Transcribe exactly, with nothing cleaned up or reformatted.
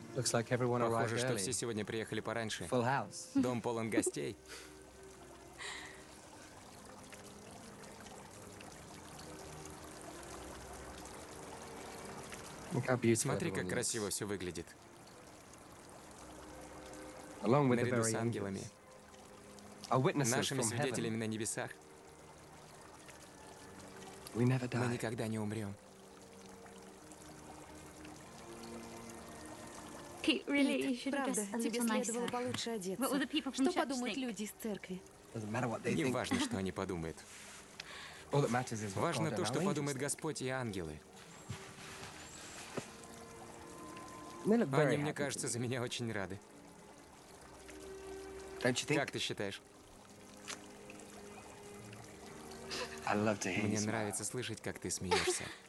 Looks like everyone arrived Похоже, что early. все сегодня приехали пораньше. Full house. Дом полон гостей. Look how beautiful Смотри, как everyone красиво looks. все выглядит. Along with the Наряду с very ангелами, angels. Our witnesses нашими from свидетелями heaven. на небесах. We never Мы die. никогда не умрем. Pete, really, you Пит, should have правда, dressed a тебе little следовало nicer. получше What will одеться. the people from Что church подумают think? люди из церкви? Doesn't matter what they Не think. важно, что они подумают. All that matters is what Важно God то, and что our подумает angels Господь и ангелы. think. They look very Они, мне happy кажется, to за me. меня очень рады. Don't you think? Как ты считаешь? I love to hear you Мне smile. нравится слышать, как ты смеешься.